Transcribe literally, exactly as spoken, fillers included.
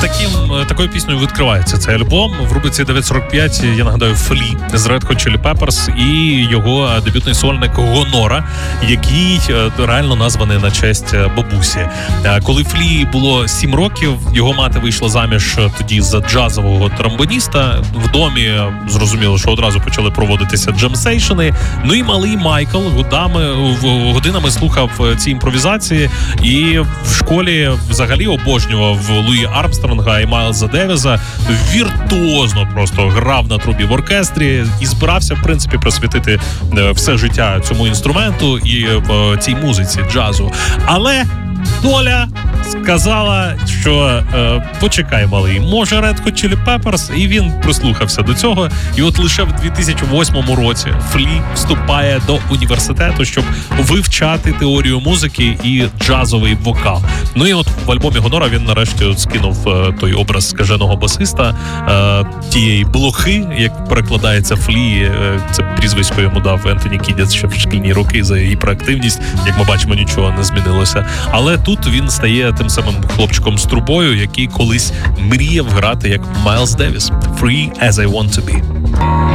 таким, такою піснею відкривається цей альбом. В рубриці дев'ять сорок п'ять, я нагадаю, Флі з Red Hot Chili Peppers і його дебютний сольник Гонора, який реально названий на честь бабусі. Коли Флі було сім років, його мати вийшла заміж тоді за джазового тромбоніста. В домі зрозуміло, що одразу почали проводитися джемсейшени. Ну і малий Майкл годами, годинами слухав ці імпровізації і в школі взагалі обожнював Луї Армстронга і Майлза Девіса. Віртуозно просто грав на трубі в оркестрі і збирався, в принципі, присвятити все життя цьому інструменту і цій музиці джазу. Але доля сказала, що е, почекай, малий, може Red Hot Chili Peppers, і він прислухався до цього. І от лише в дві тисячі восьмому році Флі вступає до університету, щоб вивчати теорію музики і джазовий вокал. Ну і от в альбомі Гонора він нарешті от скинув е, той образ скаженого басиста, е, тієї блохи, як перекладається Флі. Е, це прізвисько йому дав Ентоні Кіддіс ще в шкільні роки за гіперактивність. Як ми бачимо, нічого не змінилося. Але тут він стає тим самим хлопчиком з трубою, який колись мріяв грати як Майлз Девіс. Free as I want to be.